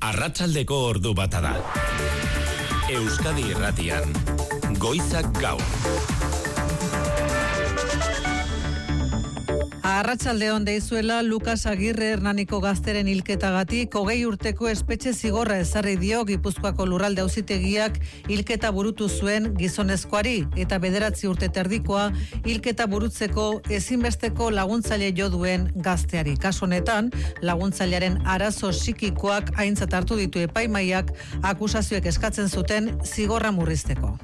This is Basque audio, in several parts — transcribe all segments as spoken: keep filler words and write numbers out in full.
Arratsaldeko ordu bata da. Euskadi Irratian, Goizak Gaur. Arratsaldeon deizuela Lukas Agirre Hernaniko gazteren hilketagatik hogei urteko espetxe zigorra ezarri dio Gipuzkoako Lurralde Auzitegiak hilketa burutu zuen gizonezkoari eta bederatzi urte terdikoa hilketa burutzeko ezinbesteko laguntzaile jo duen gazteari. Kasu honetan, laguntzailearen arazo psikikoak aintzat hartu ditu epaimaiak akusazioek eskatzen zuten zigorra murrizteko.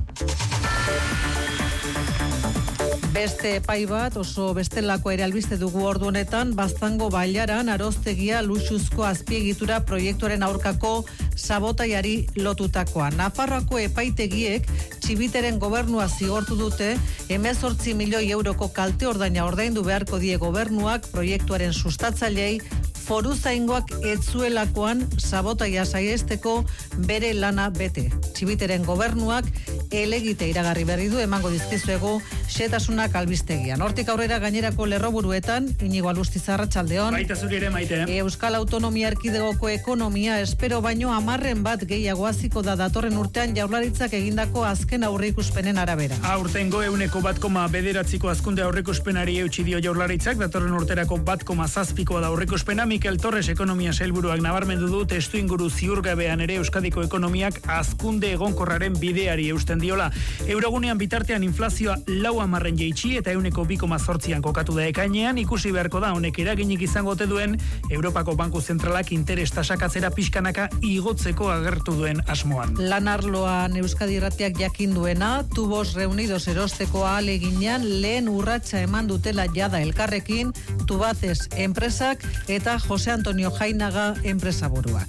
Beste epai bat, oso bestelako ere albiste dugu ordu honetan, Baztango bailaran aroztegia luxuzko azpiegitura proiektuaren aurkako sabotaiari lotutakoa. Nafarroako epaitegiek Txibiteren gobernua zigortu dute, hemezortzi milioi euroko kalte ordaina ordaindu beharko die gobernuak proiektuaren sustatzaileei foruzaingoak etzuelakoan sabotaia saiesteko bere lana bete. Txibiteren gobernuak elegite iragarri berri du, emango dizkizuegu xetasunak albistegian. Hortik aurrera gainerako lerroburuetan, Inigo Alustiz, arratsaldeon. Baita zuri ere, Maite. Euskal Autonomia Erkidegoko ekonomia espero baino hamarren bat gehiago hasiko da datorren urtean Jaurlaritzak egindako azken aurreikuspenen arabera. Aurtengo ehuneko bat koma bederatziko azkunde aurreikuspenari eutsi dio Jaurlaritzak, datorren urterako bat koma zazpikoa da aurreikuspena. Mikel Torres ekonomia sailburuak nabarmendu du testu inguru ziurgabean ere Euskadiko ekonomiak azkunde egonkorraren bideari eusten diola. Eurogunean bitartean inflazioa lau hamarren jeitsi eta ehuneko bi koma zortzian kokatu da ekainean, ikusi beharko da honek eraginik izango ote duen Europako Banku Zentralak interes tasak atzera pixkanaka igotzeko agertu duen asmoan. Lanarloan Euskadi Irratiak jakin duena, Tubos Reunidos erosteko ahaleginean lehen urratsa eman dutela jada elkarrekin, Tubaces enpresak eta Jose Antonio Jainaga enpresaburuak.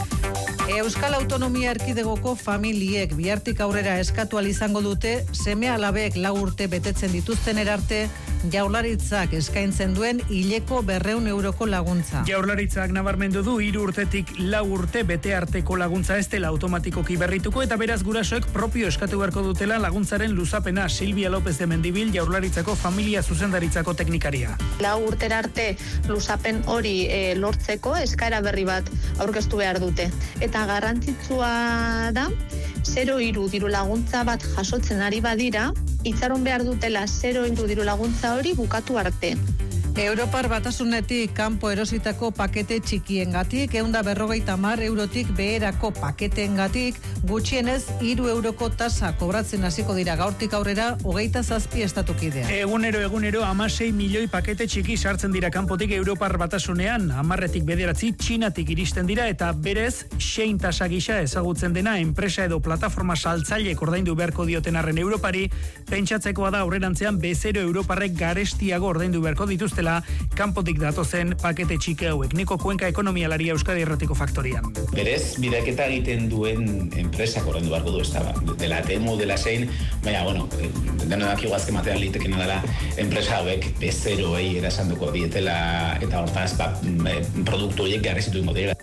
Euskal Autonomia Erkidegoko familiek bihartik aurrera eskatu ahal izango dute seme-alabek lau urte betetzen dituzten erarte Jaurlaritzak eskaintzen duen hileko berreun euroko laguntza. Jaurlaritzak nabarmendu du hiru urtetik lau urte bete arteko laguntza ez dela automatikoki berrituko eta beraz gurasoek propio eskatu beharko dutela laguntzaren luzapena. Silvia López de Mendibil, Jaurlaritzako familia zuzendaritzako teknikaria. Lau urtera arte luzapen hori e, lortzeko eskaera berri bat aurkeztu behar dute. Eta garrantzitsua da, zero hiru diru laguntza bat jasotzen ari badira, itxaron behar dutela zero hiru diru laguntza hori bukatu arte. Europar Batasunetik kanpo erositako pakete txikiengatik, ehun eta berrogeita hamar eurotik beherako paketeengatik, gutxienez hiru euroko tasa kobratzen hasiko dira gaurtik aurrera hogeita zazpi estatukidea. Egunero egunero hamasei milioi pakete txiki sartzen dira kanpotik Europar Batasunean, hamarretik bederatzi Txinatik iristen dira eta berez sein tasa gisa ezagutzen dena enpresa edo plataforma saltzailek ordaindu beharko dioten arren Europari, pentsatzekoa da aurrerantzean bezero Europarrek garestiago ordaindu beharko dituzte kanpotik datozen pakete txiki hauek. Niko Kuenka ekonomialaria Euskadi Irratiko faktorian. Berez, bidaketa egiten duen enpresak ordaindu beharko du, ez da, dela temu, dela zein, baina, bueno, dena daki guazke matean litekena dela enpresa hauek bezeroei erasanduko dietela eta hortaz, ba, produktu horiek garresitu ingo dira.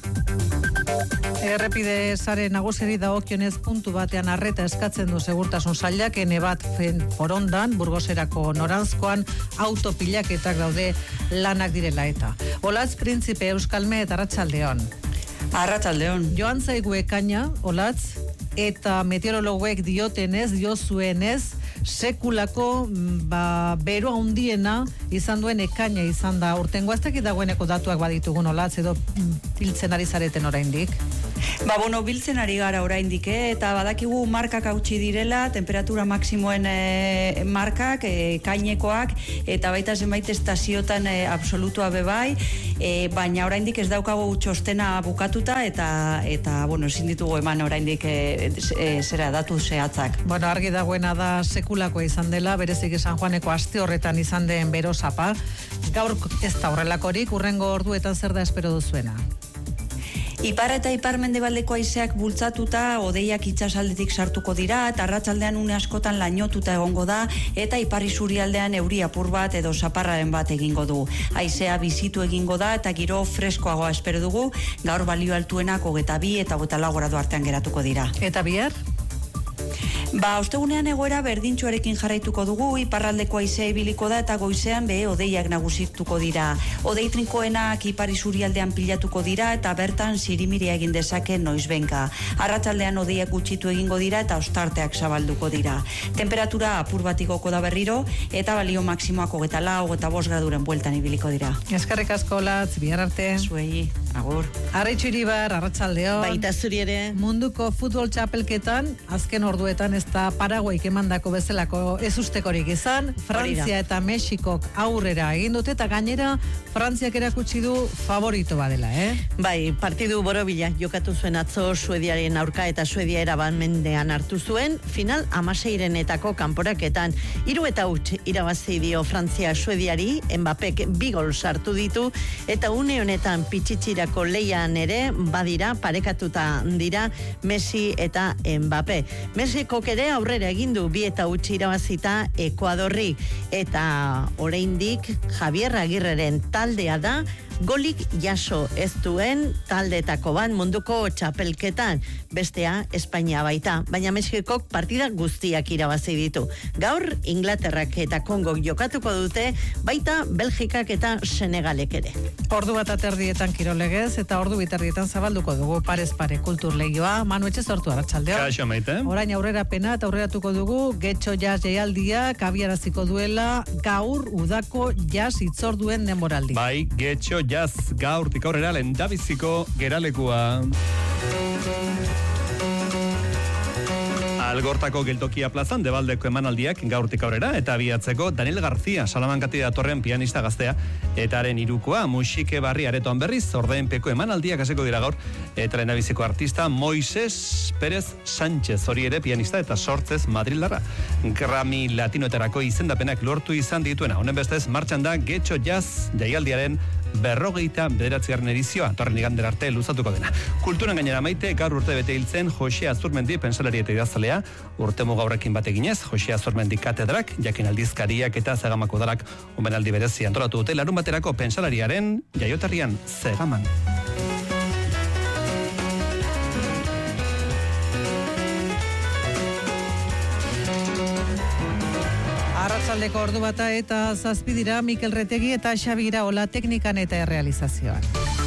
Errepide sare nagusiari dagokionez puntu batean arreta eskatzen du segurtasun sailak, ene bat forondan, Burgoserako noranzkoan autopilaketak daude lanak direla eta. Olatz Printzipe Euskalme eta Arratsaldeon. Arratsaldeon. Joan zaigu ekaina, Olatz, eta meteorologoek diotenez, diozuenez, sekulako ba, bero handiena izan duen ekaina izan da. Urtengo ez dakit dagoeneko datuak baditugun, Olatz, edo biltzen ari zareten oraindik? Ba, bueno, biltzen ari gara oraindik, eh? Eta badakigu markak hautsi direla, temperatura maksimoen eh, markak, eh, kainekoak, eta baita zenbait estaziotan eh, absolutua bebai, eh, baina oraindik ez daukagu txostena bukatuta, eta, eta bueno, ezin ditugu eman oraindik eh, eh, zera datu zehatzak. Bueno, argi dagoena da sekulakoa izan dela, berezik San Juaneko aste horretan izan den bero zapa. Gaur ez da horrelakorik, urrengo orduetan zer da espero duzuena? Ipar eta ipar-mendebaldeko haizeak bultzatuta, hodeiak itsasaldetik sartuko dira, eta arratsaldean une askotan lainotuta egongo da, eta ipar isurialdean euri apur bat edo zaparraren bat egingo du. Haizea bizitu egingo da, eta giro freskoagoa espero dugu, gaur balio altuenak hogeita bi eta hogeita lau gradu artean geratuko dira. Eta bihar? Ba, ostegunean egoera berdintxoarekin jarraituko dugu, iparraldeko haizea ibiliko da eta goizean be hodeiak nagusituko dira. Hodei trinkoenak ipar isurialdean pilatuko dira eta bertan sirimiria egin dezake noizbenka. Arratsaldean hodeiak gutxitu egingo dira eta ostarteak zabalduko dira. Temperatura apur bat igoko da berriro eta balio maksimoak hogeita lau, hogeita bost graduren bueltan ibiliko dira. Eskerrik asko Latz, bihar arte. Zuei, agur. Arraitxu Iribar, arratsaldeon. Baita zuri ere. Munduko futbol txapelketan, azken orduetan ez da Paraguaik emandako bezalako ez ustekorik izan, Frantzia eta Mexikok aurrera egin dute eta gainera Frantziak erakutsi du favorito badela, eh? Bai, partidu borobila jokatu zuen atzo Suediaren aurka eta Suedia eraban mendean hartu zuen, final amaseirenetako kanporaketan hiru eta huts irabazi dio Frantzia Suediari, Mbappek bi gol sartu ditu eta une honetan pitxitzirako leian ere badira parekatuta dira Messi eta Mbappe. Mexikok ere aurrera egin du bi eta huts irabazita Ekuadorri eta oraindik Javier Agirreren taldea da golik jaso ez duen taldeetako bat munduko txapelketan, bestea Espainia baita, baina Mexikok partida guztiak irabazi ditu. Gaur Inglaterrak eta Kongok jokatuko dute, baita Belgikak eta Senegalek ere. Ordu bat aterdietan kirolegez eta ordu biterdietan zabalduko dugu parez pare kultur lehioa. Manu etxe sortu arratsaldeon. Kaixo maite. Orain aurrera pena eta aurreratuko dugu Getxo Jazz jaialdia kabiaraziko duela gaur udako jazz itzorduen denboraldi. Bai, Getxo Jazz gaurtik aurrera lehendabiziko geralekua. Algortako geltokia plazan debaldeko emanaldiak gaurtik aurrera eta abiatzeko Daniel García, Salamankati datorren pianista gaztea eta haren hirukoa musike barri aretoan berriz ordainpeko emanaldiak hasiko dira gaur eta lehendabiziko artista Moises Pérez Sánchez, hori ere pianista eta sortzez Madrildarra. Grammy Latinoetarako izendapenak lortu izan dituena. Honen bestez martxan da Getxo Jazz jaialdiaren berrogeita bederatzigarren edizioa, torren igandera arte luzatuko dena. Kulturan gainera maite, gaur urte bete hiltzen Jose Azurmendi pensalari eta idazalea, urte muga horrekin bateginez, Jose Azurmendi katedrak, jakin aldizkariak eta Zegamako darak omenaldi berezi antolatu dute larun baterako pensalariaren jaiotarrian Zegaman. Arratsaldeko ordu bata eta zazpidira Mikel Retegi eta Xabira Ola teknikan eta errealizazioan.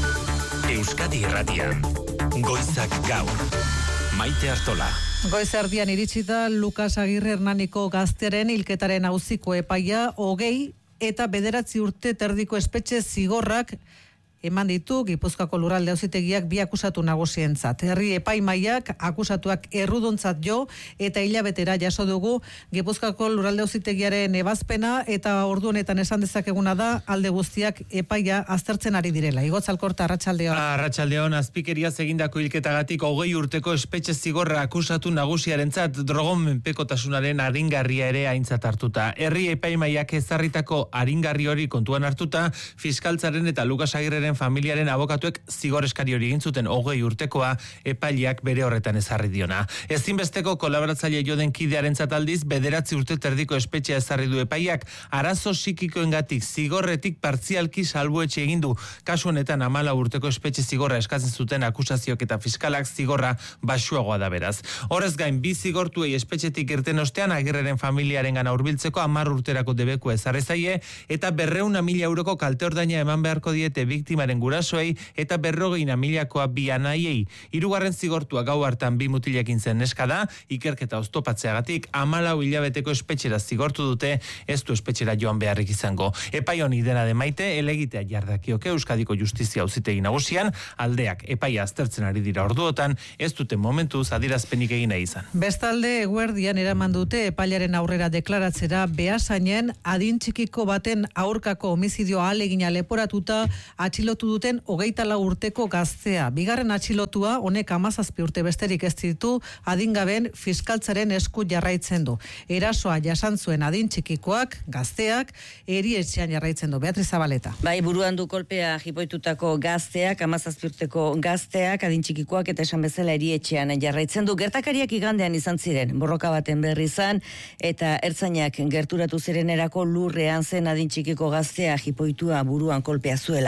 Euskadi Irratian, Goizak Gaur, Maite Artola. Goiz erdian iritsi da Lukas Agirre Hernaniko gazteren hilketaren auziko epaia hogei eta bederatzi urte terdiko espetxe zigorrak eman ditu Gipuzkoako Lurralde Auzitegiak bi akusatu nagusientzat. Herri epaimaiak akusatuak erruduntzat jo eta hilabetera jaso dugu Gipuzkoako Lurralde Auzitegiaren ebazpena eta ordu honetan esan dezakeguna da alde guztiak epaia aztertzen ari direla. Igotz Alkorta, arratsaldeon. Arratsaldeon, azpikeriaz egindako hilketagatik hogei urteko espetxe zigorra akusatu nagusiarentzat drogon menpekotasunaren aringarria ere aintzat hartuta. Herri epaimaiak ezarritako aringarri hori kontuan hartuta, fiskaltzaren eta Lukas Agirreren familiaren abokatuek zigor eskari hori egin zuten hogei urtekoa epaileak bere horretan ezarri diona. Ezinbesteko kolaboratzaile joden kidearentzat aldiz bederatzi urte terdiko espetxea ezarri du epaiak arazo psikikoengatik zigorretik partzialki salbuetxe egin du. Kasu honetan hamalau urteko espetxe zigorra eskatzen zuten akusazioak eta fiskalak zigorra baxuagoa da beraz. Horrez gain bi zigortuei espetxetik irten ostean Agirreren familiarengana hurbiltzeko hamar urterako debekua ezarri zaie eta berrehun mila euroko kalte ordaina eman beharko diete biktima gurasoei eta berrogeina milakoa bi anaiei. Hirugarren zigortua gau hartan bi mutilekin zen neska da, ikerketa oztopatzeagatik hamalau hilabeteko espetxera zigortu dute, ez du espetxera joan beharrik izango. Epai honi dena de maite, elegitea jardakioke Euskadiko Justizia Auzitegi Nagusian, aldeak epaia aztertzen ari dira orduotan, ez dute momentuz adierazpenik egin nahi izan. Bestalde eguerdian eraman dute epailaren aurrera deklaratzera Beasainen adin txikiko baten aurkako homizidio ahalegina leporatuta atxilotu duten hogeita lau urteko gaztea. Bigarren atxilotua honek hamazazpi urte besterik ez ditu adingaben fiskaltzaren esku jarraitzen du. Erasoa jasan zuen adin txikikoak, gazteak, erietxean jarraitzen du. Beatriz Zabaleta. Bai, buruan du kolpea jipoitutako gazteak, hamazazpi urteko gazteak, adin txikikoak eta esan bezala erietxean jarraitzen du. Gertakariak igandean izan ziren, borroka baten berri izan, eta ertzainak gerturatu zirenerako lurrean zen adin txikiko gaztea jipoitua buruan kolpea zuela.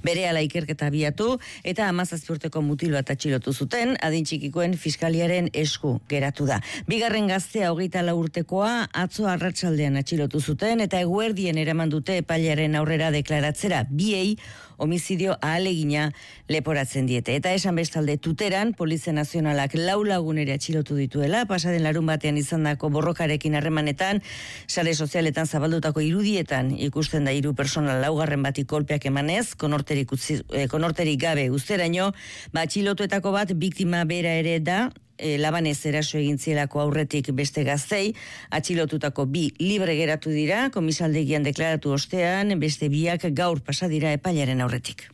Berehala ikerketa abiatu eta hamazazpi urteko mutiloa atxilotu zuten, adin txikikoen fiskaliaren esku geratu da. Bigarren gaztea hogeita lau urtekoa atzo arratsaldean atxilotu zuten eta eguerdien eraman dute epailearen aurrera deklaratzera. Biei homizidio ahalegina leporatzen diete. Eta esan bestalde Tuteran, Polizia Nazionalak lau lagunere atxilotu dituela, pasaden larun batean izandako borrokarekin harremanetan, sare sozialetan zabaldutako irudietan ikusten da hiru persona laugarren bati kolpeak emanez, konorterik, utzi, eh, konorterik gabe uzteraino, ba atxilotuetako bat biktima bera ere da, E, labanez eraso egin zielako aurretik beste gaztei, atxilotutako bi libre geratu dira, komisaldegian deklaratu ostean, beste biak gaur pasa dira epailaren aurretik.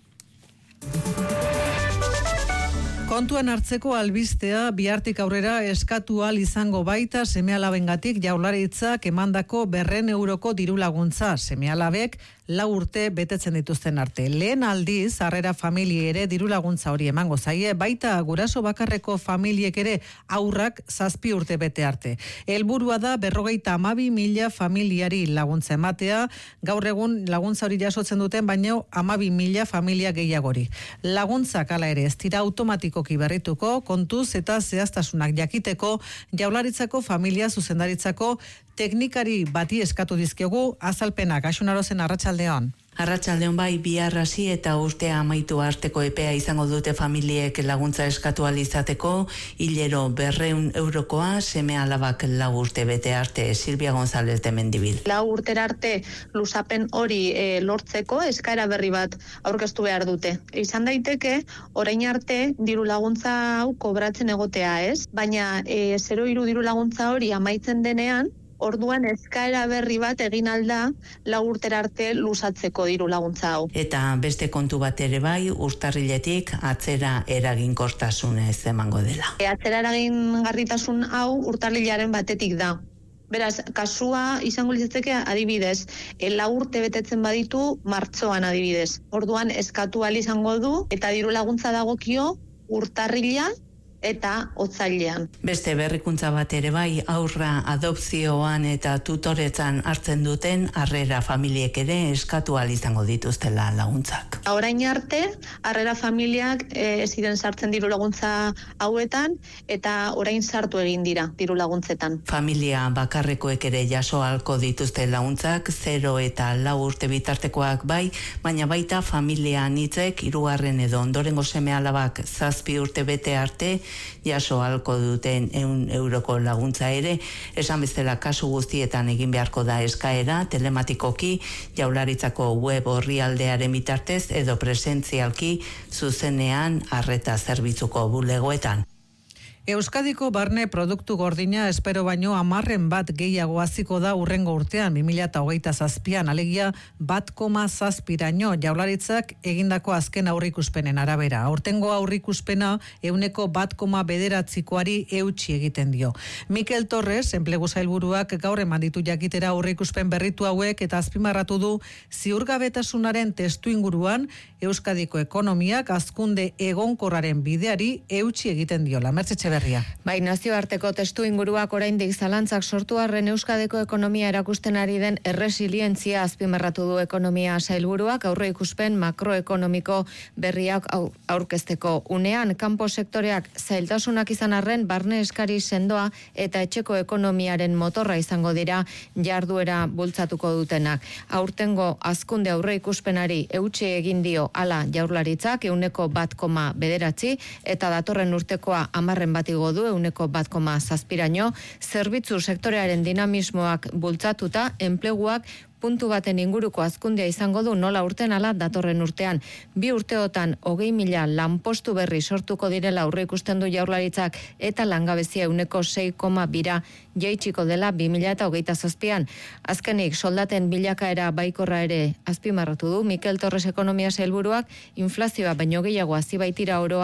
Kontuan hartzeko albistea bihartik aurrera eskatu ahal izango baita seme-alabengatik Jaurlaritzak emandako berrehun euroko diru laguntza. Seme-alabek lau urte betetzen dituzten arte. Lehen aldiz, harrera familie ere diru laguntza hori emango zaie, baita guraso bakarreko familiek ere aurrak zazpi urte bete arte. Helburua da berrogeita hamabi mila familiari laguntza ematea, gaur egun laguntza hori jasotzen duten, baino hamabi mila familia gehiagori. Laguntzak hala ere ez dira automatikoki berrituko, kontuz eta zehaztasunak jakiteko, Jaurlaritzako familia zuzendaritzako teknikari bati eskatu dizkiogu azalpenak. Axunarozen arratsaldeon. Arratsaldeon bai, bihar hasi eta urtea amaitu arteko epea izango dute familiek laguntza eskatu ahal izateko, hilero berrehun eurokoa seme-alabak lau urte bete arte. Silvia González de Mendibil. Lau urtera arte luzapen hori e, lortzeko eskaera berri bat aurkeztu behar dute. Izan daiteke, orain arte diru laguntza hau kobratzen egotea, ez? Baina e, zero hiru diru laguntza hori amaitzen denean, orduan eskaera berri bat egin alda lau urtera arte luzatzeko diru laguntza hau. Eta beste kontu bat ere bai, urtarriletik atzera eraginkortasunez emango dela. E, atzera eragingarritasun hau urtarrilaren batetik da. Beraz, kasua izango litzateke adibidez, e, lau urte betetzen baditu martxoan adibidez. Orduan eskatu ahal izango du eta diru laguntza dagokio urtarrila eta otzailean. Beste berrikuntza bat ere bai, aurra adopzioan eta tutoretzan hartzen duten harrera familiek ere eskatu ahal izango dituztela laguntzak. Orain arte, harrera familiak ez ziren sartzen diru laguntza hauetan eta orain sartu egin dira diru laguntzetan. Familia bakarrekoek ere jaso ahalko dituzte laguntzak, zero eta lau urte bitartekoak bai, baina baita familia anitzek hirugarren edo ondorengo seme-alabak zazpi urte bete arte jaso ahalko duten ehun euroko laguntza ere, esan bezala kasu guztietan egin beharko da eskaera telematikoki Jaurlaritzako web orrialdearen bitartez edo presentzialki zuzenean arreta zerbitzuko bulegoetan. Euskadiko barne produktu gordina espero baino hamarren bat gehiago haziko da urrengo urtean bi mila hogeita zazpian, alegia bat koma zazpiraino Jaurlaritzak egindako azken aurrikuspenen arabera. Aurtengo aurrikuspena ehuneko bat koma bederatzikoari eutsi egiten dio. Mikel Torres, enplegu sailburuak gaur eman ditu jakitera aurrikuspen berritu hauek eta azpimarratu du ziurgabetasunaren testu inguruan Euskadiko ekonomiak hazkunde egonkorraren bideari eutsi egiten diola. Mertxe Berria. Bai, nazioarteko testu inguruak oraindik zalantzak sortu arren Euskadiko ekonomia erakusten ari den erresilientzia azpimarratu du ekonomia sailburuak aurreikuspen makroekonomiko berriak aurkezteko unean kanpo sektoreak zailtasunak izan arren barne eskari sendoa eta etxeko ekonomiaren motorra izango dira jarduera bultzatuko dutenak. Aurtengo hazkunde aurreikuspenari eutsi egin dio hala Jaurlaritzak ehuneko bat koma bederatzi eta datorren urtekoa hamarren bat igo du ehuneko bat koma zazpiraino, zerbitzu sektorearen dinamismoak bultzatuta, enpleguak puntu baten inguruko hazkundea izango du nola urten ala datorren urtean. Bi urteotan hogei mila lanpostu berri sortuko direla aurreikusten du Jaurlaritzak eta langabezia ehuneko sei koma bira jaitsiko dela bi mila hogeita zazpian. Azkenik soldaten bilakaera baikorra ere azpimarratu du Mikel Torres ekonomia sailburuak, inflazioa baino gehiago hazi baitira oro har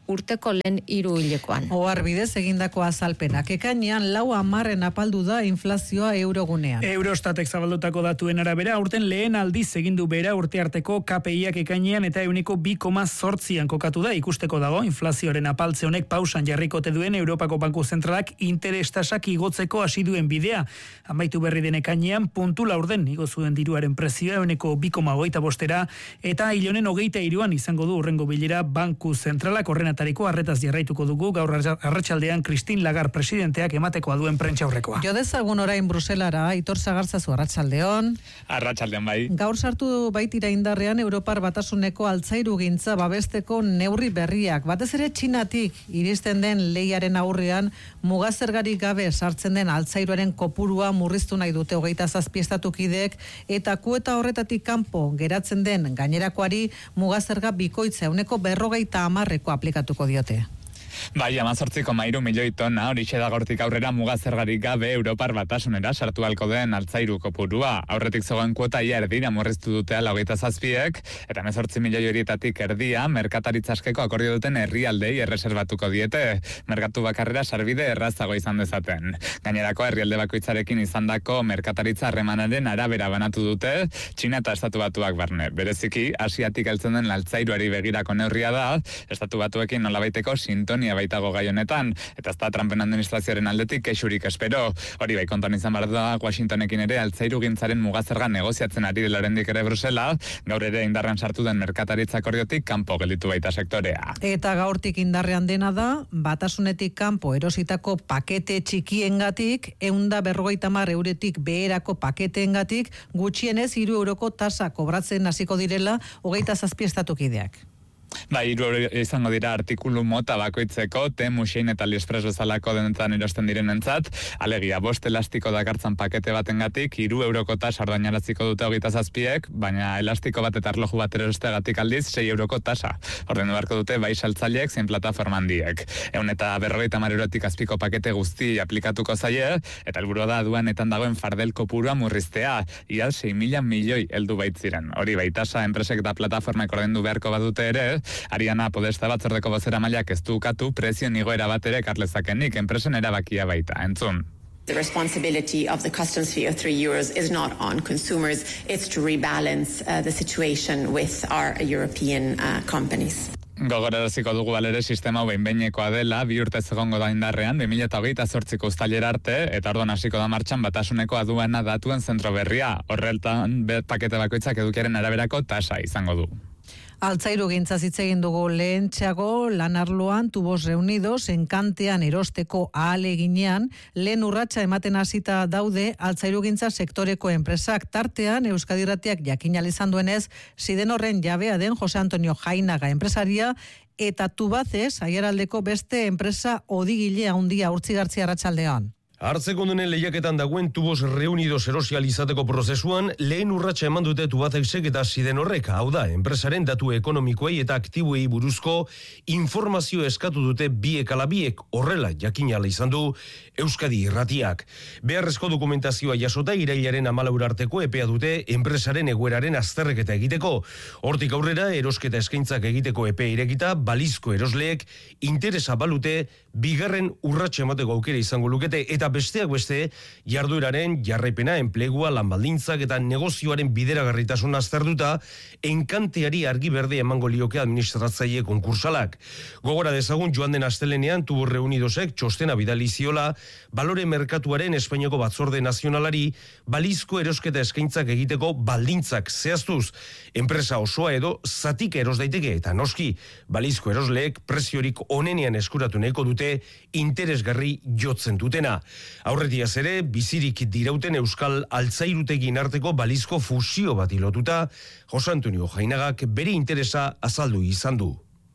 urteko lehen hiru hilekoan. Ohar bidez egindako azalpenak. Ekainean lau hamarren apaldu da inflazioa eurogunean. Eurostatek zabaldutako datuen arabera, urten lehen aldiz egindu bera urte arteko K P I-ak ekainean eta euniko bi koma zortzian kokatu da. Ikusteko dago, inflazioaren apaltze honek pausan jarrikote duen Europako Banku Zentralak interestasak igotzeko hasi duen bidea. Amaitu berri den ekainean puntu laurden igo zuen diruaren prezioa euneko bi koma hogeita bostera eta hilonen hogeita hiruan izango du urrengo bilera Banku Zentralak. Horrenatariko arretaz jarraituko dugu gaur arratsaldean Christine Lagarde presidenteak ematekoa duen prentsaurrekoa. Jo dezagun orain Bruselara, Aitor Sagartzazu, arratsaldeon. Arratsaldean bai. Gaur sartu baitira indarrean Europar Batasuneko altzairugintza babesteko neurri berriak. Batez ere Txinatik iristen den leiaren aurrean mugazergarik gabe sartzen den altzairuaren kopurua murriztu nahi dute hogeita zazpi estatukideek eta kuota horretatik kanpo geratzen den gainerakoari mugazerga bikoitza euneko berrogeita hamarreko aplikatuko diote. Bai, amazortzi koma hiru milioi tona horixe da gaurtik aurrera mugazergarik gabe Europar Batasunera sartu halko den altzairu kopurua. Aurretik zegoen kuota ia erdira murriztu dute ala hogeita zazpiek, eta hemezortzi milioi horietatik erdia merkataritzaskeko akordio duten herrialdei erreserbatuko diete, merkatu bakarrera sarbide errazago izan dezaten. Gainerako herrialde bakoitzarekin izandako merkataritza harremanaren arabera banatu dute, Txina eta Estatu Batuak barne. Bereziki, Asiatik heltzen den altzairuari begirako neurria da, Estatu Batuekin nolabaiteko sintonia baitago gai honetan, eta ez da Trumpen administrazioaren aldetik kexurik espero. Hori bai konton izan behar da Washingtonekin ere altzairu gintzaren mugazerga negoziatzen ari dela oraindik ere Brusela, gaur ere indarrean sartu den merkataritza akordiotik kanpo gelditu baita sektorea. Eta gaurtik indarrean dena da, Batasunetik kanpo erositako pakete txikiengatik, ehunda berrogeita hamar euretik beherako paketeengatik, gutxienez hiru euroko tasa kobratzen hasiko direla hogeita zazpi estatukideak. Bai, hiru euro izango dira artikulu mota bakoitzeko, Temu, Shein eta AliExpress bezalako denetan erosten direnentzat, alegia bost elastiko dakartzan pakete batengatik, hiru euroko tasa ordainaraziko dute hogeita zazpiek, baina elastiko bat eta erloju bat erostegatik aldiz, sei euroko tasa. Ordaindu beharko dute bai saltzaileek zein plataforma handiek. Ehun eta berrogeita hamar eurotik azpiko pakete guzti aplikatuko zaie, eta helburua da aduanetan dagoen fardel kopurua murriztea, ia sei mila milioi heldu baitziren. Hori bai tasa enpresek eta plataformak ordaindu beharko badute ere, Ariana Podesta batzordeko bozera mailak ez du ukatu prezio igoera bat ere karlezakenik enpresen erabakia baita. Entzun. The responsibility of the customs fee of three euros is not on consumers, it's to rebalance uh, the situation with our European uh, companies. Gogoraraziko dugu balere sistema hau behin-behinekoa dela, bi urte egongo da indarrean, bi mila hogeita zortziko uztailera arte, eta orduan hasiko da martxan Batasuneko aduana datuen zentro berria. Horreltan, pakete bakoitzak edukiaren araberako tasa izango du. Altzairu gintzaz hitz egin dugu lehentxeago, lan arloan tubos reunidos, enkantean erosteko ahaleginean, lehen urratsa ematen hasita daude altzairu gintza sektoreko enpresak tartean, Euskadi Irratiak jakin izan duenez, ziden horren jabea den Jose Antonio Jainaga enpresaria, eta tubazez, aiaraldeko beste enpresa odigile handia urtzigartzi arratsaldean. Hartzekondunen lehiaketan dagoen tubos reunidos erosializateko prozesuan, lehen urratsa eman dute Tubacexek eta Ziden horrek, hau da, enpresaren datu ekonomikoei eta aktiboei buruzko informazio eskatu dute biek ala biek, horrela jakinala izan du Euskadi Irratiak. Beharrezko dokumentazioa jasota irailaren hamalaur arteko epea dute enpresaren egoeraren azterreketa egiteko. Hortik aurrera, erosketa eskaintzak egiteko epe irekita, balizko erosleek interesa balute bigarren urratsa emateko aukera izango lukete eta besteak beste jardueraren jarraipena, enplegua, lanbaldintzak eta negozioaren bideragarritasuna azterduta enkanteari argi berde emango lioke administratzaile konkursalak. Gogora dezagun joan den astelenean Tubos Reunidosek txostena bidali ziola balore merkatuaren Espainiako Batzorde Nazionalari balizko erosketa eskaintzak egiteko baldintzak zehaztuz. Enpresa osoa edo zatik eros daiteke eta noski balizko erosleek preziorik onenean eskuratu nahiko dute interesgarri jotzen dutena. Aurretiaz ere, bizirik dirauten Euskal Altzairutegin arteko balizko fusio bat ilotuta, Jose Antonio Jainagak bere interesa azaldu izan du.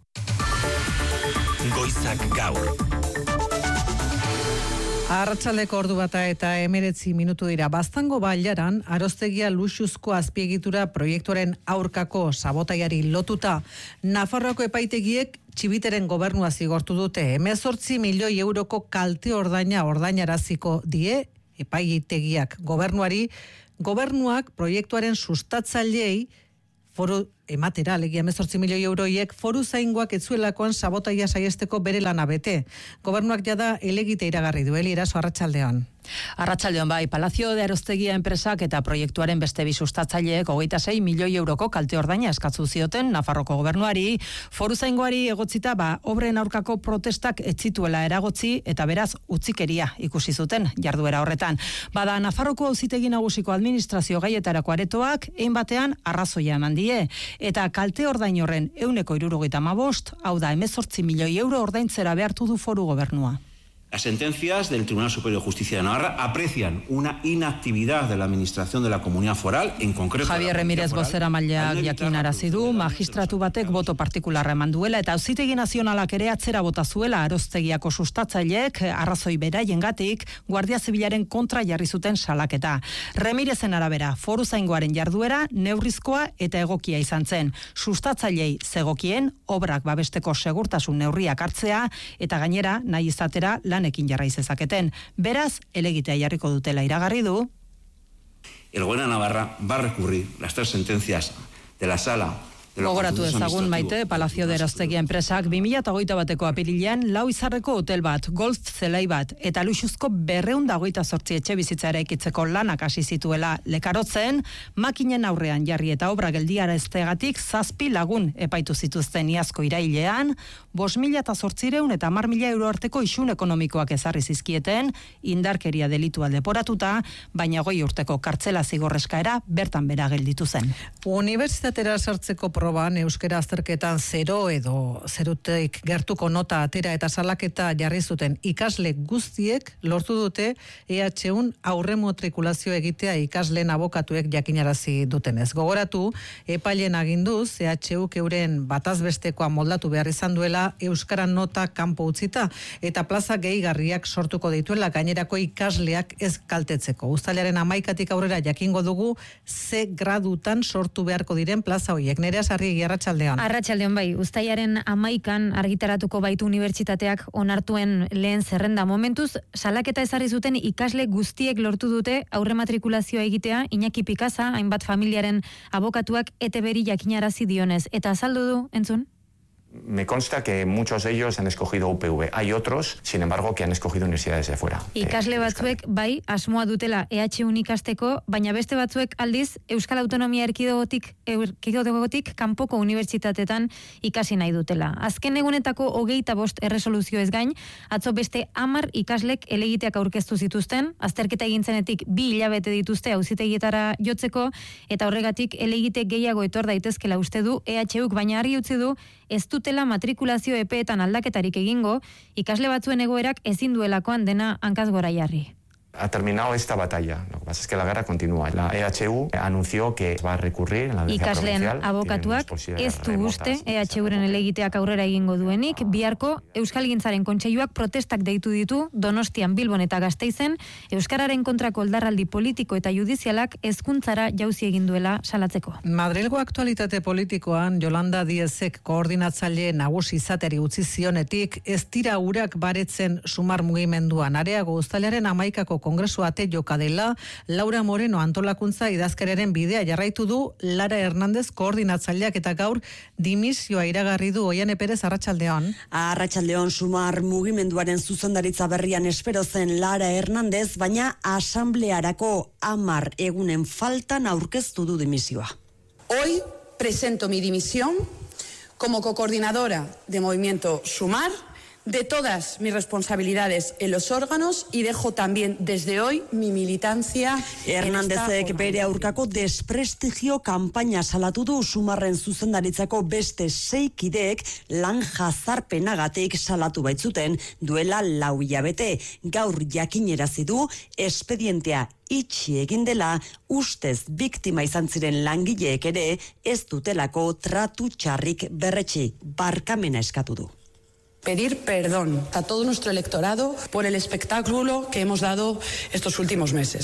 Goizak gaur. Arratsaldeko ordu bata eta emeretzi minutu dira. Baztango bailaran, aroztegia luxuzko azpiegitura proiektuaren aurkako sabotaiari lotuta, Nafarroako epaitegiek Txibiteren gobernua zigortu dute. Hemezortzi milioi euroko kalte ordaina ordainaraziko die epaitegiak gobernuari, gobernuak proiektuaren sustatzaileei foru ematera, alegia hemezortzi milioi euroiek foru zaingoak etzuelakoan sabotaia saiesteko bere lana bete. Gobernuak jada elegite iragarri du, Eli Eraso, arratsaldean. Arratsaldeon bai, Palacio de Arostegia enpresak eta proiektuaren beste bi sustatzaileek hogeita sei milioi euroko kalte ordaina eskatu zioten Nafarroko gobernuari, foru zaingoari egotzita ba obren aurkako protestak ez zituela eragotzi eta beraz utzikeria ikusi zuten jarduera horretan. Bada Nafarroko Auzitegi Nagusiko administrazio gaietarako aretoak ein batean arrazoia eman die eta kalte ordain horren ehuneko hirurogeita hamabost, hau da hemezortzi milioi euro ordaintzera behartu du foru gobernua. Las sentencias del Tribunal Superior de Justicia de Navarra aprecian una inactividad de la Administración de la Comunidad Foral, en concreto... Javier Remírez bozeramaileak jakinarazi du, magistratu batek boto partikularra eman duela eta Auzitegi Nazionalak ere atzera bota zuela Arostegiako sustatzaileek arrazoi beraiengatik Guardia Zibilaren kontra jarri zuten salaketa. Remirezen arabera, foru zaingoaren jarduera neurrizkoa eta egokia izan zen. Sustatzailei zegokien obrak babesteko segurtasun neurriak hartzea eta gainera nahi izatera lan ekin jarraiz ezaketen. Beraz, elegitea jarriko dutela iragarri du. El Gobierno de Navarra va a recurrir las tres sentencias de la sala. Gogoratu ezagun Maite, Palacio de Arostegia enpresak bi mila hogeita bateko apirilean lau izarreko hotel bat, golf zelai bat eta luxuzko berrehun eta hogeita zortzi etxe bizitza eraikitzeko lanak hasi zituela lekarotzen, makinen aurrean jarri eta obra geldiara eztegatik zazpi lagun epaitu zituzten iazko irailean, bost mila eta zortzireun eta hamar mila euro arteko isun ekonomikoak ezarri zizkieten, indarkeria delitua leporatuta, baina goi urteko kartzela zigorreskaera bertan bera gelditu zen. Unibertsitatera sartzeko proban euskera azterketan zero edo zeruteik gertuko nota atera eta salaketa jarri zuten ikasle guztiek lortu dute E H un aurre matrikulazio egitea ikasleen abokatuek jakinarazi dutenez. Gogoratu, epailen aginduz E H uk euren batazbestekoa moldatu behar izan duela euskara nota kanpo utzita eta plaza gehigarriak sortuko dituela gainerako ikasleak ez kaltetzeko. Uztailaren hamaikatik aurrera jakingo dugu ze gradutan sortu beharko diren plaza horiek. Nerea Sarri, arratsaldeon. Arratsaldeon bai, uztailaren hamaikan argitaratuko baitu unibertsitateak onartuen lehen zerrenda. Momentuz, salaketa ezarri zuten ikasle guztiek lortu dute aurre matrikulazioa egitea, Iñaki Pikasa, hainbat familiaren abokatuak E T B-ri jakinarazi dionez. Eta azaldu du, entzun? Me consta que muchos de ellos han escogido U P V. Hay otros, sin embargo, que han escogido universidades de fuera. Ikasle batzuek bai asmoa dutela E H un ikasteko, baina beste batzuek aldiz Euskal Autonomia Erkidegotik erkidegotik kanpoko unibertsitatetan ikasi nahi dutela. Azken egunetako hogeita bost erresoluzio ez gain, atzo beste hamar ikaslek helegiteak aurkeztu zituzten, azterketa egintzenetik bi hilabete dituzte auzitegietara jotzeko, eta horregatik helegite gehiago etor daitezkela uste du E H uk, baina argi utzi du ez dutela matrikulazio epeetan aldaketarik egingo, ikasle batzuen egoerak ezin duelakoan dena hankaz gora jarri. Ha terminado esta batalla. Lo que pasa es que la guerra continúa. La E H U anunció que va a recurrir en la audiencia Ikasleen provincial. abokatuak ez du uste E H uren helegiteak aurrera egingo duenik, biharko Euskalgintzaren kontseiluak protestak deitu ditu Donostian, Bilbon eta Gasteizen, euskararen kontrako oldarraldi politiko eta judizialak hezkuntzara jauzi egin duela salatzeko. Madrilgo aktualitate politikoan Yolanda Diezek koordinatzaile nagusi izateri utzi zionetik ez dira urak baretzen sumar mugimenduan. Areago uztailaren hamaikako kongresu ate joka dela, Laura Moreno antolakuntza idazkeraren bidea jarraitu du Lara Hernandez koordinatzaileak eta gaur dimisioa iragarri du. Oiane Perez, arratsaldeon. Arratsaldeon, sumar mugimenduaren zuzendaritza berrian espero zen Lara Hernandez, baina asamblearako hamar egunen faltan aurkeztu du dimisioa. Hoy presento mi dimisión como cocoordinadora de Movimiento Sumar, de todas mis responsabilidades en los órganos y dejo también desde hoy mi militancia. Hernandezek bere aurkako desprestigio kanpaina salatu du Sumarren zuzendaritzako beste sei kideek lan jazarpenagatik salatu baitzuten duela lau hilabete. Gaur jakinerazi du espedientea itxi egin dela, ustez biktima izan ziren langileek ere ez dutelako tratu txarrik berretsi, barkamena eskatu du. Pedir perdón a todo nuestro electorado por el espectáculo que hemos dado estos últimos meses.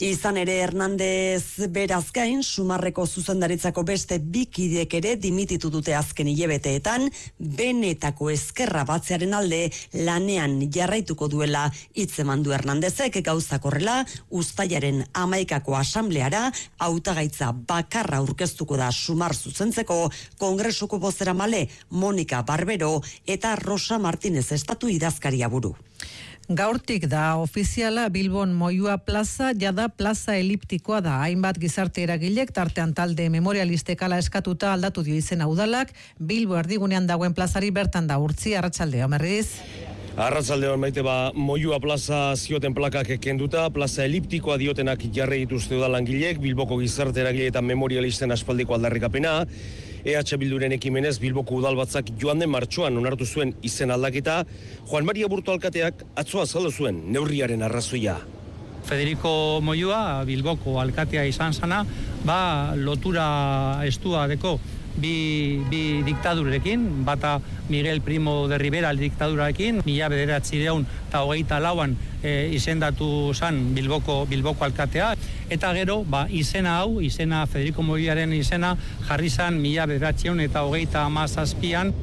Izan ere Hernandez beraz gain, Sumarreko zuzendaritzako beste bikidek ere dimititu dute azken hilebeteetan, benetako ezkerra batzearen alde lanean jarraituko duela hitzeman du Hernandezek. Gauzak horrela, uztailaren hamaikako asambleara hautagaitza bakarra aurkeztuko da Sumar zuzentzeko Kongresuko bozeramale Monika Barbero eta Rosa Martinez estatu idazkaria buru. Gaurtik da ofiziala Bilbon Moyua plaza, jada plaza eliptikoa da. Hainbat gizarte eragilek tartean talde memorialistek ala eskatuta aldatu dio izena udalak, Bilbo erdigunean dagoen plazari bertan da urtzi. Arratsaldeo, Merriz. Arratsaldeon maite ba, Moyua plaza zioten plakak kenduta, plaza eliptikoa diotenak jarri dituzte udalangilek, Bilboko gizarte eragile eta memorialisten aspaldiko aldarrikapena. E H Bilduren ekimenez Bilboko udalbatzak joan den martxoan onartu zuen izen aldaketa, Juan Maria Burto alkateak atzo azaldu zuen neurriaren arrazoia. Federico Moyua, Bilboko alkatea izan zana, ba lotura estua deko bi, bi diktadurekin, bata Miguel Primo de Rivera diktadurarekin, mila bederatzireun eta hogeita lauan e, izendatu zan Bilboko, Bilboko alkatea, eta gero ba, izena hau, izena Federico Moyuaren izena jarri zan mila bederatzireun eta hogeita hamazazpian.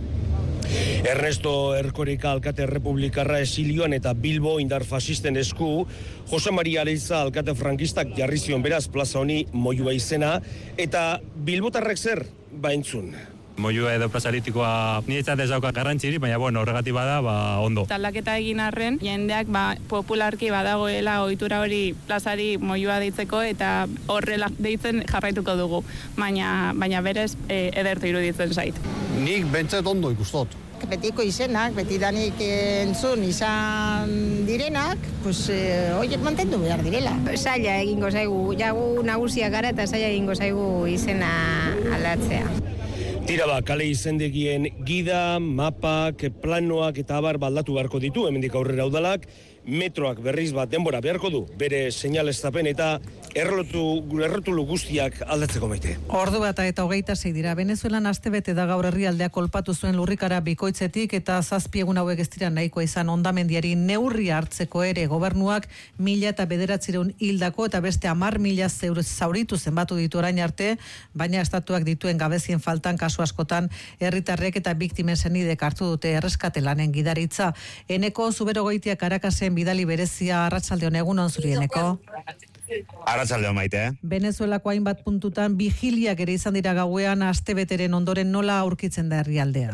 Ernesto Erkoreka alkate republikarra esilioan eta Bilbo indar fasisten esku, Jose Maria Aleiza alkate frankistak jarri zion beraz plaza honi Moyua izena, eta Bilbotarrek zer baintzun. Moyua edo plaza eliptikoa niretzat ez dauka garrantzirik, baina bueno, horregatik bada, ba, ondo. Aldaketa egin arren, jendeak ba, popularki badagoela ohitura hori plazari Moyua deitzeko eta horrela deitzen jarraituko dugu, baina, baina berez e, edertu iruditzen zait. Nik bentzat ondo ikustot. Betiko izenak, betidanik entzun izan direnak, pues, eh, oiek mantendu behar direla. Zaila egingo zaigu, jagu nagusiak gara eta zaila egingo zaigu izena aldatzea. Tira ba, kale izendegien gida, mapak, planoak eta abar baldatu beharko ditu, hemendik aurrera udalak, metroak berriz bat denbora beharko du, bere seinaleztapen eta errotu, errotulu guztiak aldatzeko maite. Ordu bata eta hogeita sei dira. Venezuelan astebete da gaur herrialdeak kolpatu zuen lurrikara bikoitzetik eta zazpi egun hauek ez dira nahikoa izan hondamendiari neurri hartzeko ere gobernuak mila eta bederatzireun hildako eta beste hamar mila zauritu zenbatu ditu orain arte, baina estatuak dituen gabezien faltan kasu askotan herritarrek eta biktimen senidek hartu dute erreskate lanen gidaritza. Eneko Zuberogoitia Karakasen bidali berezia. Arratsaldeon, egunon zuri, Eneko. Arratsaldeon, Maite. Venezuelako hainbat puntutan vigiliak ere izan dira gauean astebeteren ondoren nola aurkitzen da herrialdea?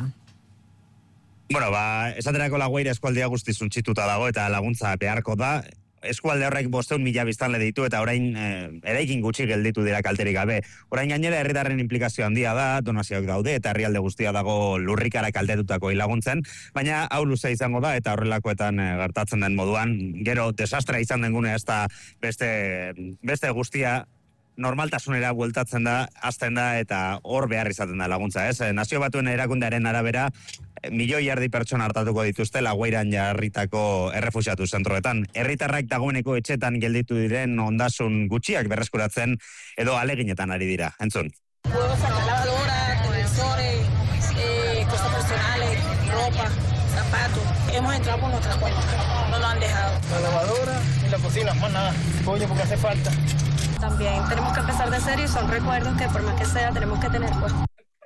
Bueno, ba, esaterako Laguaire eskualdea guztiz suntsituta dago eta laguntza beharko da. Eskualde horrek bosteun mila biztanle ditu eta orain eh, eraikin gutxi gelditu dira kalterik gabe. Orain gainera herritarren implikazio handia da, donazioak daude eta herrialde guztia dago lurrikara kaltetutako laguntzen, baina hau luze izango da eta horrelakoetan eh, gertatzen den moduan, gero desastra izan den gune ez da beste, beste guztia normaltasunera bueltatzen da, azten da eta hor behar izaten da laguntza, ez? Nazio Batuen erakundearen arabera, milioi erdi pertsona hartatuko dituzte Laguairan jarritako errefuxiatu zentroetan. Herritarrak dagoeneko etxetan gelditu diren ondasun gutxiak berreskuratzen edo aleginetan ari dira. Entzun. Juegos a lavadora, televisores, eh, cosas personales, ropa, zapatos. Hemos entrado por nuestras cuentas, no nos han dejado. La lavadora y la cocina, más nada. Pollo porque hace falta. También tenemos que empezar de cero y son recuerdos que por más que sea tenemos que tener pues.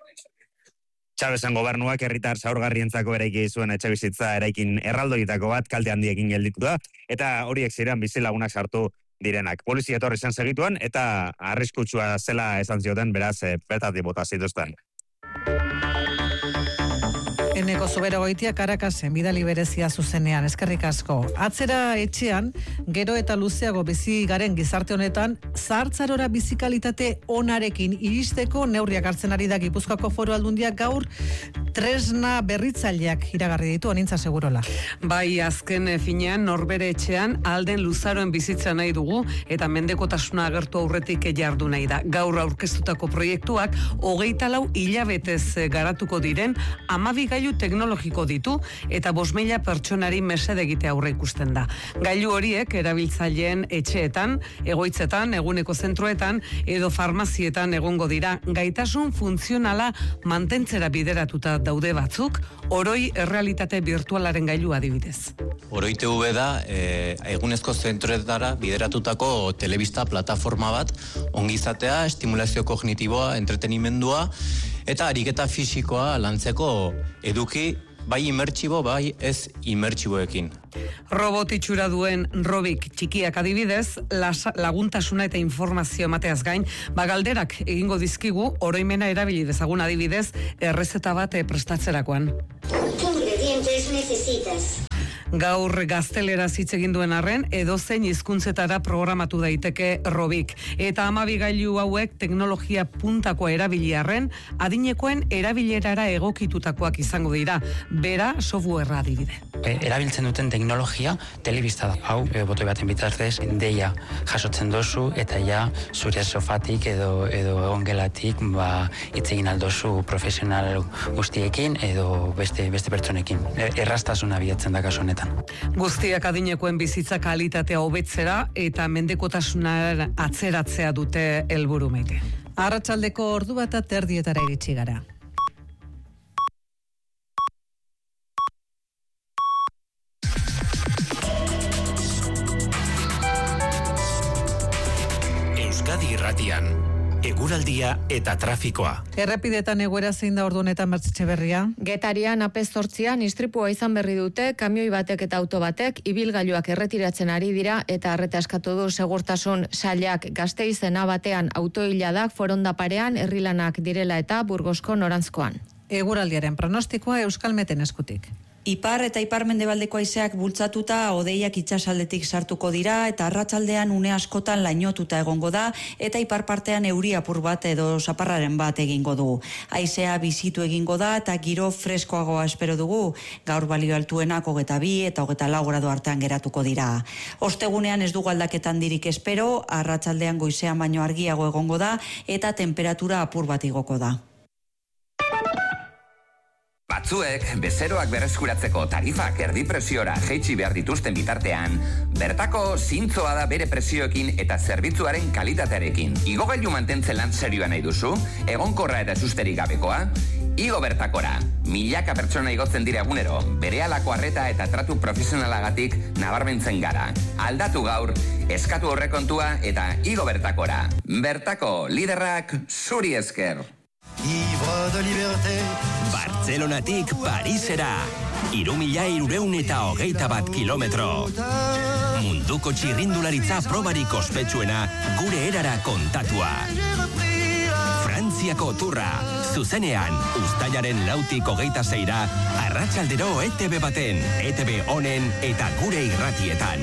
Chavezen gobernuak herritar zaurgarrientzako eraiki zuen etxebizitza eraikin erraldoitako bat kalte handiekin gelditu da eta horiek ziren bizilagunak sartu direnak. Polizia etorri zen segituan eta arriskutsua zela esan zioten, beraz bertatik bota zituzten. Eneko Zuberogoitia Karakasen bidali berezia zuzenean, eskerrik asko. Atzera etxean, gero eta luzeago bizi garen gizarte honetan, zahartzarora bizikalitate onarekin iristeko neurriak hartzen ari da Gipuzkoako Foru Aldundiak gaur tresna berritzaileak iragarri ditu, Anintza Segurola. Bai, azken finean norbere etxean alden luzaroen bizitza nahi dugu eta mendekotasuna agertu aurretik jardu nahi da. Gaur aurkeztutako proiektuak hogeita lau hilabetez garatuko diren hamabi gailu teknologiko ditu eta bost mila pertsonari mesede egitea aurre ikusten da. Gailu horiek erabiltzaileen etxeetan, egoitzetan, eguneko zentroetan edo farmazietan egongo dira. Gaitasun funtzionala mantentzera bideratuta daude batzuk, oroi errealitate virtualaren gailu adibidez. Oroi T V da e, egunezko zentroetara bideratutako telebista plataforma bat, ongizatea, estimulazio kognitiboa, entretenimendua eta ariketa fisikoa lantzeko eduki bai imertxibo, bai ez imertxiboekin. Robot itxura duen Robik txikiak adibidez, las, laguntasuna eta informazio emateaz gain, bagalderak egingo dizkigu, oroimena erabili dezagun adibidez, errezeta bat prestatzerakoan. ¿Qué ingredientes necesitas? Gaur gazteleraz hitz egin duen arren, edozein hizkuntzetara programatu daiteke Robik. Eta hamabi gailu hauek teknologia puntakoa erabili arren, adinekoen erabilerara egokitutakoak izango dira. Bera, softwarea adibide. E, erabiltzen duten teknologia telebista da. Hau, e, botoi baten bitartez, deia jasotzen dozu, eta ja zure sofatik edo edo egongelatik ba, hitz egin aldozu profesional guztiekin edo beste beste pertsonekin. E, erraztasuna bilatzen da kasu honetan. Guztiak adinekoen bizitza kalitatea hobetzera eta mendekotasuna atzeratzea dute helburu Maite. Arratsaldeko ordu bata terdietara iritsi gara. Euskadi Irratian, eguraldia eta trafikoa. Errepidetan egoera zein da ordu honetan Mertxe Berria? Getarian apez zortzian istripua izan berri dute, kamioi batek eta auto batek ibilgailuak erretiratzen ari dira eta arreta eskatu du segurtasun sailak. Gasteizena batean autoiladak foronda parean herrilanak direla eta Burgosko norantzkoan. Eguraldiaren pronostikoa Euskalmeten eskutik. Ipar eta ipar-mendebaldeko haizeak bultzatuta hodeiak itsasaldetik sartuko dira eta arratsaldean une askotan lainotuta egongo da eta ipar partean euri apur bat edo zaparraren bat egingo du. Haizea bizitu egingo da eta giro freskoagoa espero dugu. Gaur balio altuenak hogeita bi eta hogeita lau gradu artean geratuko dira. Ostegunean ez dugu aldaketan dirik espero, arratsaldean goizean baino argiago egongo da eta temperatura apur bat igoko da. Batzuek, bezeroak berreskuratzeko tarifak erdi presiora jaitsi behar dituzten bitartean, bertako zintzoa da bere presioekin eta zerbitzuaren kalitatearekin. Igogailu mantentzen lan serioa nahi duzu, egonkorra eta susterik gabekoa, igo bertakora. Milaka pertsona igotzen dira egunero, berehalako arreta eta tratu profesionalagatik nabarmentzen gara. Aldatu gaur, eskatu horrekontua eta igo bertakora. Bertako liderrak zuri esker. Bartzelonatik Parisera, hiru mila hirurehun eta hogeita bat kilometro. Munduko txirrindularitza probarik ospetsuena gure erara kontatua. Frantziako turra, zuzenean, uztailaren lautik hogeita zeira, arratsaldero E T B baten, E T B honen eta gure irratietan.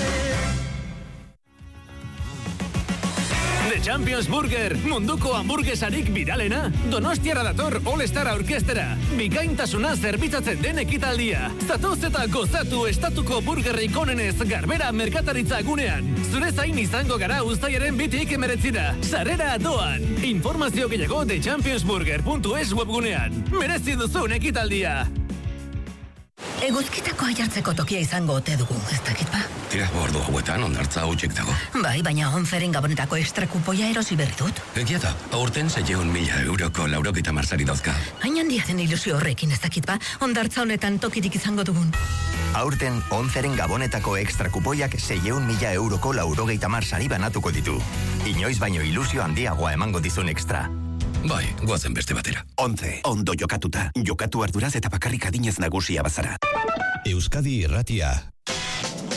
The Champions Burger, munduko hamburguesarik biralena, Donostiara dator All-Star Orkestera. Bikaintasuna zerbitzatzen den ekitaldia. Zatoz eta gozatu estatuko burgerrik onenez Garbera merkataritza gunean. Zure zain izango gara uztailaren bitik emeretzira. Sarrera doan. Informazio gehiago the champions burger puntu es webgunean. Merezi duzun ekitaldia. Eguzkitako aiartzeko tokia izango ote dugu, ez dakit ba? Tira, bordu hauetan ondartza hautsik dago. Bai, baina onzeren gabonetako ekstra kupoia erosi berri dut. Egiata, aurten zeiehun mila euroko laurokita marsari dauzka. Hain handia den ilusio horrekin, ez dakit ba? Ondartza honetan tokirik izango dugun. Aurten onzeren gabonetako ekstra kupoiak zeiehun mila euroko laurogeita marsari banatuko ditu. Inoiz baino ilusio handiagoa emango dizun ekstra. Bai, goazen beste batera. Ontze, ondo jokatuta. Jokatu arduraz eta bakarrik adinez nagusia bazara. Euskadi Irratia.